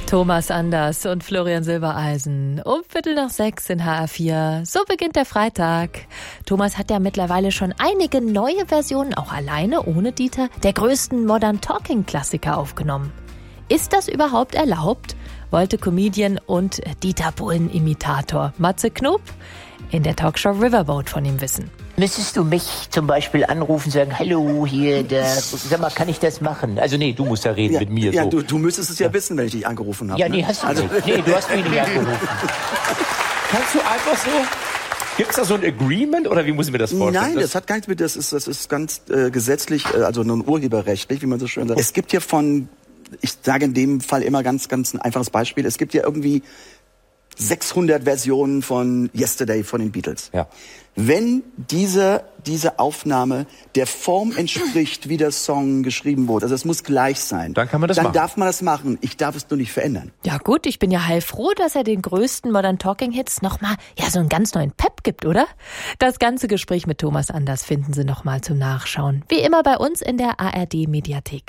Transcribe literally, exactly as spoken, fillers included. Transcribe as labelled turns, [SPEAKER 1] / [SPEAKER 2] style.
[SPEAKER 1] Thomas Anders und Florian Silbereisen um Viertel nach sechs in H R vier. So beginnt der Freitag. Thomas hat ja mittlerweile schon einige neue Versionen, auch alleine, ohne Dieter, der größten Modern Talking Klassiker aufgenommen. Ist das überhaupt erlaubt? Wollte Comedian und Dieter Bohlen-Imitator Matze Knob in der Talkshow Riverboat von ihm wissen.
[SPEAKER 2] Müsstest du mich zum Beispiel anrufen und sagen, hallo, hier, der, sag mal, kann ich das machen? Also nee, du musst ja reden
[SPEAKER 3] ja,
[SPEAKER 2] mit mir.
[SPEAKER 3] Ja,
[SPEAKER 2] so.
[SPEAKER 3] du, du müsstest es ja, ja wissen, wenn ich dich angerufen habe.
[SPEAKER 2] Ja, nee,
[SPEAKER 3] ne?
[SPEAKER 2] hast du
[SPEAKER 3] also,
[SPEAKER 2] nicht. Nee, du hast mich nicht angerufen. Kannst du einfach so... Gibt's da so ein Agreement oder wie muss ich mir das vorstellen?
[SPEAKER 3] Nein, das, das hat gar nichts mit, das ist, das ist ganz äh, gesetzlich, äh, also nun urheberrechtlich, wie man so schön sagt. Es gibt hier von, ich sage in dem Fall immer ganz, ganz ein einfaches Beispiel, es gibt ja irgendwie sechshundert Versionen von Yesterday von den Beatles.
[SPEAKER 2] Ja.
[SPEAKER 3] Wenn diese, diese Aufnahme der Form entspricht, wie der Song geschrieben wurde, also es muss gleich sein,
[SPEAKER 2] dann kann man das
[SPEAKER 3] dann
[SPEAKER 2] machen.
[SPEAKER 3] darf man das machen. Ich darf es nur nicht verändern.
[SPEAKER 1] Ja gut, ich bin ja heilfroh, dass er den größten Modern Talking Hits nochmal, ja, so einen ganz neuen Pep gibt, oder? Das ganze Gespräch mit Thomas Anders finden Sie nochmal zum Nachschauen. Wie immer bei uns in der A R D Mediathek.